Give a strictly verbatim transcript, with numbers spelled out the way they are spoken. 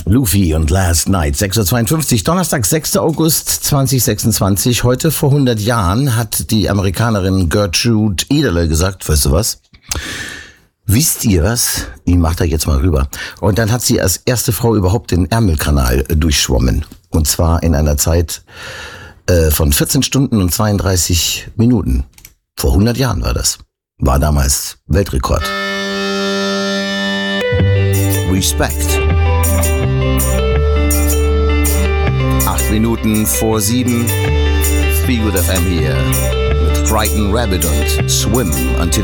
Luffy und Last Night, sechs Uhr zweiundfünfzig, Donnerstag, sechster August zweitausendsechsundzwanzig. Heute vor hundert Jahren hat die Amerikanerin Gertrude Ederle gesagt, weißt du was? Wisst ihr was? Ich mach da jetzt mal rüber. Und dann hat sie als erste Frau überhaupt den Ärmelkanal durchschwommen. Und zwar in einer Zeit äh, von vierzehn Stunden und zweiunddreißig Minuten. Vor hundert Jahren war das. War damals Weltrekord. Respekt. Acht Minuten vor sieben. Feelgood F M hier mit Frightened Rabbit und Swim Until